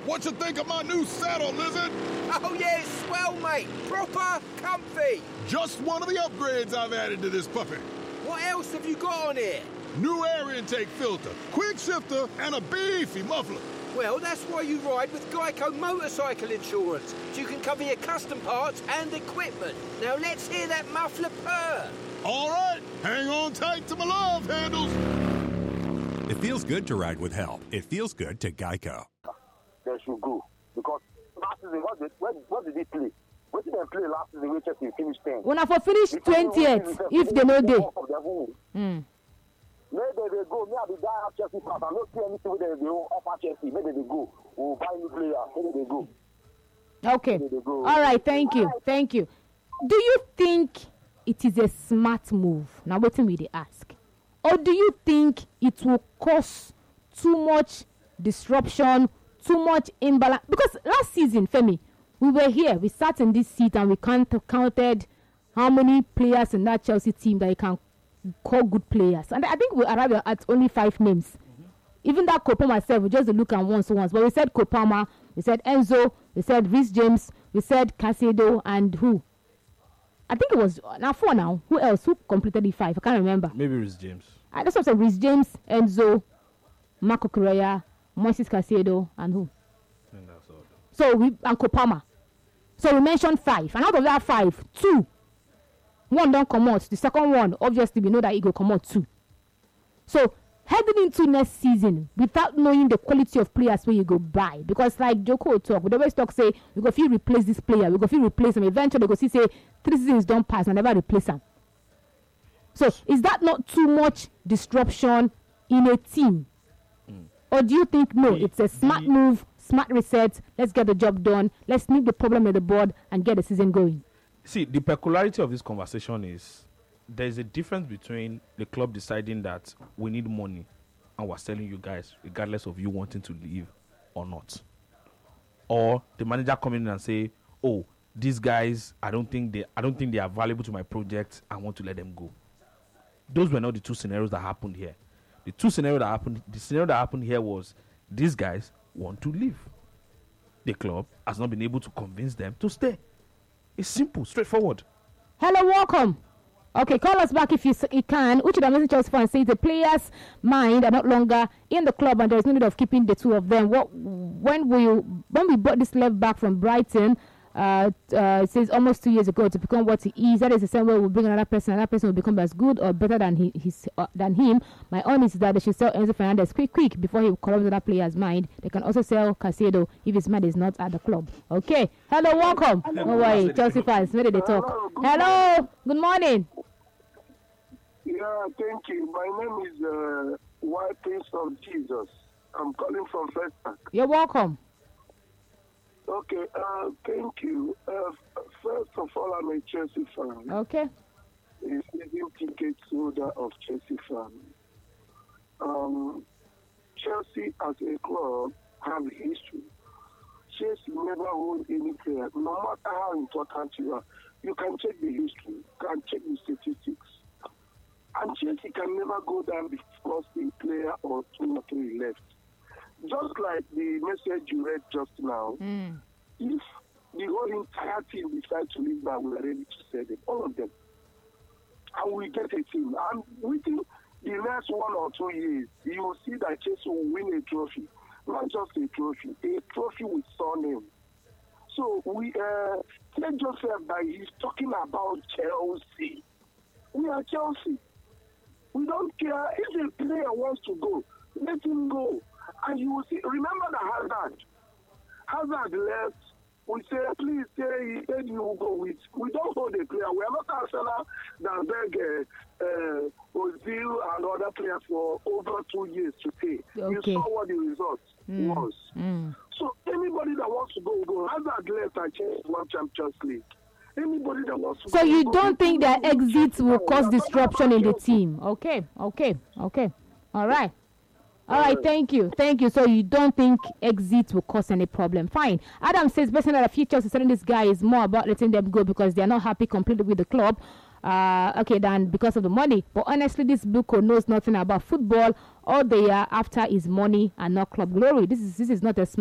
What you think of my new saddle, Lizard? Oh yeah, it's swell, mate. Proper comfy. Just one of the upgrades I've added to this puppy. What else have you got on here? New air intake filter, quick shifter, and a beefy muffler. Well, that's why you ride with Geico Motorcycle Insurance, so you can cover your custom parts and equipment. Now let's hear that muffler purr. All right, hang on tight to my love handles. It feels good to ride with help. It feels good to Geico. They should go. Because last season, what did they play? What did they play last season? We just finished 10th. When I for finish 20th, if they know they. Maybe they go. Me, I be die at Chelsea pass. I'm not seeing anything with them. They will offer Chelsea. Maybe they go. We'll buy new players. Maybe they go. Okay. Maybe they go. All right. Thank you. Thank you. Do you think it is a smart move? Now, wait till me they ask. Or do you think it will cause too much disruption, too much imbalance? Because last season, Femi, we were here. We sat in this seat and we counted how many players in that Chelsea team that you can call good players. And I think we arrived at only 5 names. Mm-hmm. Even that Kopama myself, we just look at once. But we said Kopama, we said Enzo, we said Reece James, we said Caicedo, and who? I think it was now 4 now. Who else? Who completed the 5? I can't remember. Maybe Reece James. That's what I said. Reece James, Enzo, Marco Correa, Moises Caicedo, and who? And that's all. So we and Kopama. So we mentioned 5. And out of that 5, 2. One don't come out. The second one, obviously, we know that it will come out 2. So, heading into next season, without knowing the quality of players where you go buy, because like Joko will talk, we always talk, say, we go feel replace this player, we go feel replace him. Eventually, they go see, say, 3 seasons don't pass and never replace him. So, is that not too much disruption in a team? Or do you think, no, it's a smart move, smart reset, let's get the job done, let's nip the problem at the board and get the season going? See, the peculiarity of this conversation is there's a difference between the club deciding that we need money and we're selling you guys regardless of you wanting to leave or not. Or the manager coming in and say, oh, these guys, I don't think they are valuable to my project. I want to let them go. Those were not the 2 scenarios that happened here. The scenario that happened here was these guys want to leave. The club has not been able to convince them to stay. It's simple, straightforward. Hello, welcome. Okay, call us back if you can. Which of the message us and say the players' mind are not longer in the club and there is no need of keeping the 2 of them. When we bought this left back from Brighton, it says almost 2 years ago to become what he is. That is the same way we'll bring another person will become as good or better than him. My own is that they should sell Enzo Fernandez quick before he corrupts that player's mind. They can also sell Caicedo if his mind is not at the club. Okay. Hello, welcome. No worry, Chelsea fans, where did they talk? Hello, good morning. Yeah, thank you. My name is White Prince of Jesus. I'm calling from First Bank. You're welcome. Okay, thank you. First of all, I'm a Chelsea fan. Okay. A season ticket holder of Chelsea fan. Chelsea as a club have history. Chelsea never won any player. No matter how important you are, you can check the history, you can check the statistics. And Chelsea can never go down because a player or 2 or 3 left. Just like the message you read just now, if the whole entire team decides to leave back, we are ready to sell them, all of them. And we get a team. And within the next 1 or 2 years, you will see that Chelsea will win a trophy. Not just a trophy with surname. So we Clay Joseph that he's talking about Chelsea. We are Chelsea. We don't care if a player wants to go, let him go. And you will see, remember the Hazard left. We say, please say, he said you will go with. We don't hold a player. We are not Arsenal that beg Ozil and other players for over 2 years to stay. Okay. You saw what the result was. So anybody that wants to go. Hazard left and changed one Champions League. Anybody that wants to so you don't think that exits will cause disruption in the team? Okay. All right, thank you. So you don't think exit will cause any problem? Fine. Adam says, based on the futures, selling this guy is more about letting them go because they are not happy completely with the club. Than because of the money. But honestly, this Bluco knows nothing about football. All they are after is money and not club glory. This is not a smart